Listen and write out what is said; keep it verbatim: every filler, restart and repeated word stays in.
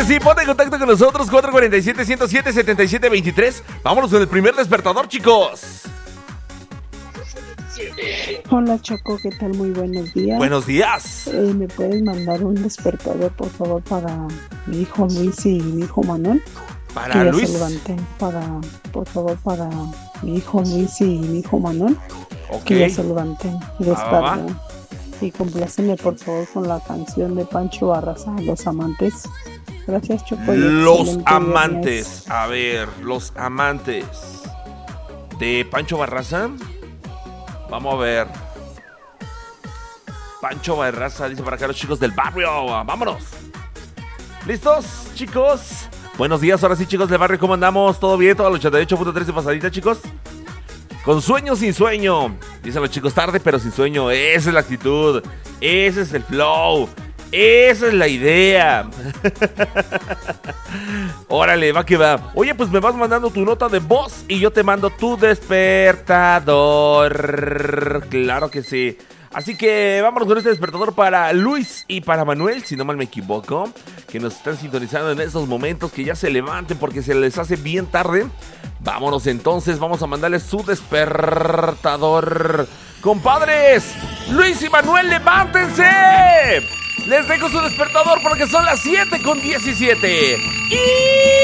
que sí, ponte en contacto con nosotros, cuatro cuatro siete, uno cero siete, siete siete dos tres. Vámonos con el primer despertador, chicos. Hola Choco, ¿qué tal? Muy buenos días. Buenos días. Eh, ¿Me puedes mandar un despertador, por favor, para mi hijo Luis y mi hijo Manuel? Para que ya Luis. se levanten, para, por favor, para mi hijo Luis y mi hijo Manuel. Ok. Que ya se levanten y Va, va, va. desperten. Y compláceme, por favor, con la canción de Pancho Barraza, Los Amantes. Gracias, Choco. y Los excelente amantes. viernes. A ver, los amantes. De Pancho Barraza. Vamos a ver. Pancho Barraza dice para acá los chicos del barrio. Vámonos. ¿Listos, chicos? Buenos días, ahora sí, chicos del barrio. ¿Cómo andamos? ¿Todo bien? ¿Todo al ochenta y ocho punto tres de pasadita, chicos? Con sueño, sin sueño. Dicen los chicos, tarde pero sin sueño. Esa es la actitud. Ese es el flow. Esa es la idea. Órale, va que va. Oye, pues me vas mandando tu nota de voz y yo te mando tu despertador. Claro que sí. Así que vámonos con este despertador para Luis y para Manuel, si no mal me equivoco, que nos están sintonizando en estos momentos, que ya se levanten porque se les hace bien tarde. Vámonos entonces, vamos a mandarles su despertador. Compadres, Luis y Manuel, levántense. Les dejo su despertador porque son las siete con diecisiete. Y...